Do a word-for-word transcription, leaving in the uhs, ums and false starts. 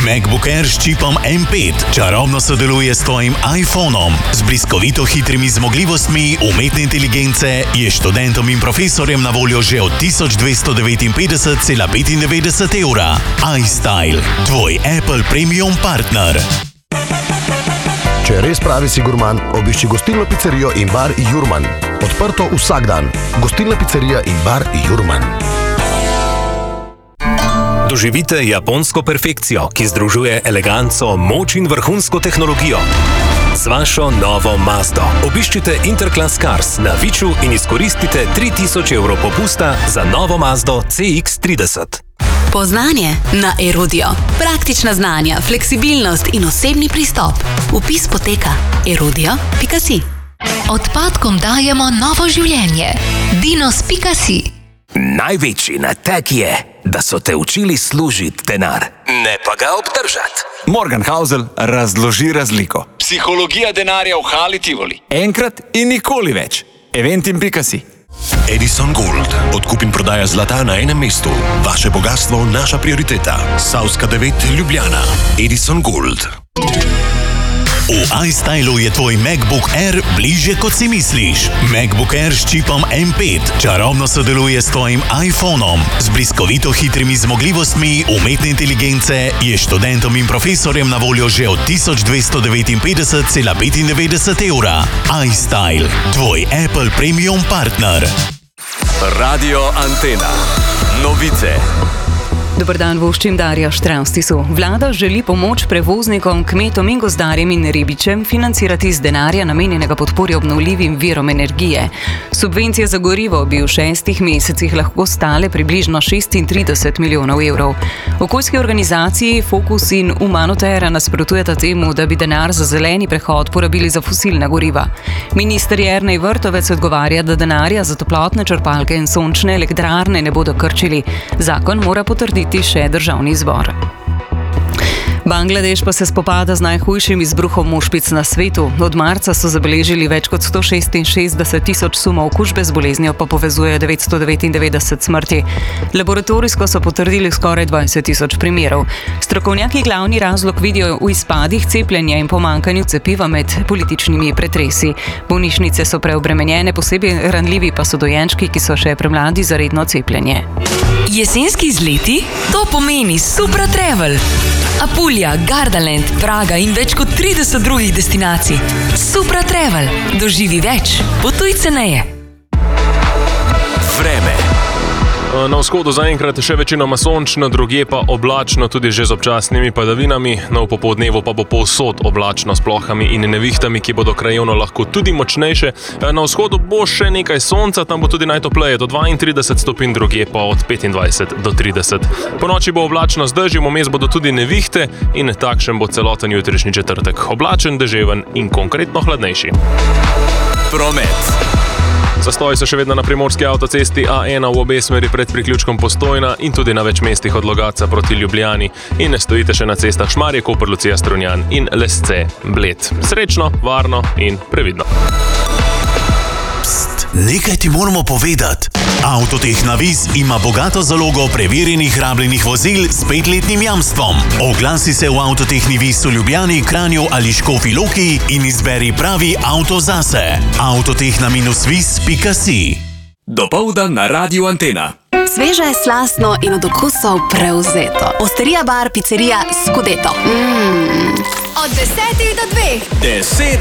MacBook Air s čipom M pet čarobno sodeluje s tvojim iPhonom. Z bliskovito hitrimi zmogljivostmi umetne inteligence je študentom in profesorjem na voljo že od tisoč dvesto devetinpetdeset cela petindevetdeset evra. iStyle, tvoj Apple Premium partner. Če res pravi si gurman, obišči gostilno pizzerijo in bar Jurman. Odprto vsak dan. Gostilna pizzerija in bar Jurman. Doživite japonsko perfekcijo, ki združuje eleganco, moč in vrhunsko tehnologijo. Z vašo novo Mazdo obiščite Interclass Cars na Viču in izkoristite tri tisoč evrov popusta za novo Mazdo C X trideset. Poznanje na Erudio. Praktična znanja, fleksibilnost in osebni pristop. Vpis poteka erudio pika si. Odpadkom dajemo novo življenje. dinos pika si. Največji nateg je, da so te učili služiti denar, ne pa ga obdržati. Morgan Housel razloži razliko. Psihologija denarja v Hali Tivoli. Enkrat in nikoli več. eventim pika si. Edison Gold. Odkup in prodaja zlata na enem mestu. Vaše bogastvo, naša prioriteta. Savska devet, Ljubljana. Edison Gold. V iStylu je tvoj MacBook Air bližje, kot si misliš. MacBook Air s čipom M pet čarobno sodeluje s tvojim iPhonom. Z bliskovito hitrimi zmogljivostmi umetne inteligence je študentom in profesorjem na voljo že od tisoč dvesto devetinpetdeset cela petindevetdeset evra. iStyle, tvoj Apple Premium partner. Radio Antena. Novice. Dobar dan, voščim Darja Štravstisu. Vlada želi pomoč prevoznikom, kmetom in gozdarjem in ribičem financirati z denarja namenjenega podpori obnovljivim virom energije. Subvencije za gorivo bi v šestih mesecih lahko stale približno šestintrideset milijonov evrov. Okoljski organizaciji Fokus in Umanotera nasprotujeta temu, da bi denar za zeleni prehod porabili za fosilna goriva. Minister Jernej Vrtovec odgovarja, da denarja za toplotne črpalke in sončne elektrarne ne bodo krčili. Zakon mora potrditi še državni zbor. Bangladeš pa se spopada z najhujšim izbruhom mušpic na svetu. Od marca so zabeležili več kot sto šestinšestdeset tisoč sumov okužbe, z boleznijo pa povezujejo devetsto devetindevetdeset smrti. Laboratorijsko so potrdili skoraj dvajset tisoč primerov. Strokovnjaki glavni razlog vidijo v izpadih cepljenja in pomankanju cepiva med političnimi pretresi. Bolnišnice so preobremenjene, posebej ranljivi pa so dojenčki, ki so še premladi za redno cepljenje. Jesenski izleti? To pomeni Supra Travel. Apulja, Gardaland, Praga in več kot trideset drugih destinacij. Supra Travel. Doživi več. Potuj ceneje. Vreme. Na vzhodu zaenkrat še večinoma sončno, drugje pa oblačno, tudi že z občasnimi padavinami. No, v popoldnevu pa bo povsod oblačno s plohami in nevihtami, ki bodo krajevno lahko tudi močnejše. Na vzhodu bo še nekaj sonca, tam bo tudi najtopleje do dvaintrideset stopinj, drugje pa od petindvajset do trideset. Po noči bo oblačno z dežjem, vmes bodo tudi nevihte in takšen bo celoten jutrišnji četrtek. Oblačen, deževen in konkretno hladnejši. Promet. Zastoji so še vedno na primorski avtocesti A ena v obe smeri pred priključkom Postojna in tudi na več mestih od Logatca proti Ljubljani. In ne stojite še na cestah Šmarje, Koper, Lucija, Strunjan in Lesce, Bled. Srečno, varno in previdno. Pst, nekaj ti moramo povedati. Avtoteh Navis ima bogato zalogo preverjenih rabljenih vozil s petletnim jamstvom. Oglasi se v Avtoteh Navis v Ljubljani, Kranju ali Škofji Loki in izberi pravi avto zase. avtoteh na vis pika si. Dopoldan na Radio Antena. Sveže, slastno in od okusov prevzeto. Osterija bar, pizzerija Scudetto. Mm. Od desetih do dveh. Deset